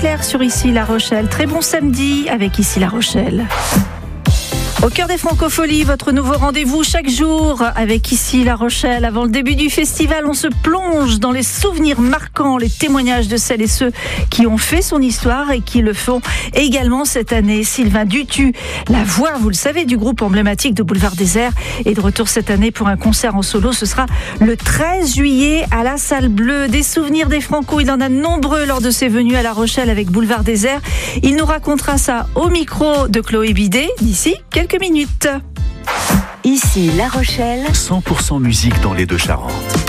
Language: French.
clair sur Ici La Rochelle. Très bon samedi avec Ici La Rochelle. Au cœur des Francopholies, votre nouveau rendez-vous chaque jour avec Ici La Rochelle. Avant le début du festival, on se plonge dans les souvenirs marquants, les témoignages de celles et ceux qui ont fait son histoire et qui le font également cette année. Sylvain Dutu, la voix, vous le savez, du groupe emblématique de Boulevard Désert, est de retour cette année pour un concert en solo. Ce sera le 13 juillet à la Salle Bleue. Des souvenirs des Franco, il en a nombreux lors de ses venues à La Rochelle avec Boulevard Désert. Il nous racontera ça au micro de Chloé Bidet d'ici quelques minutes. Ici La Rochelle, 100% musique dans les Deux-Charentes.